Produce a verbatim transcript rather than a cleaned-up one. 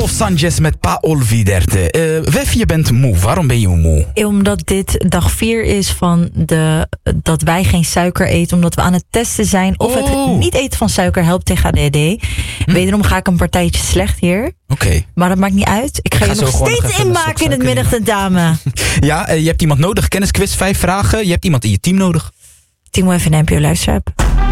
Rolf Sanchez met Pa Olviderte. Uh, Wef, je bent moe. Waarom ben je moe? Omdat dit dag vier is van de, dat wij geen suiker eten. Omdat we aan het testen zijn of Oh. het niet eten van suiker helpt tegen A D H D. Hm. Wederom ga ik een partijtje slecht hier. Oké. Okay. Maar dat maakt niet uit. Ik ga, ga je nog steeds inmaken in het middagtentamen. Ja, uh, je hebt iemand nodig. Kennisquiz, vijf vragen. Je hebt iemand in je team nodig. Timo even een N P O luisteraar.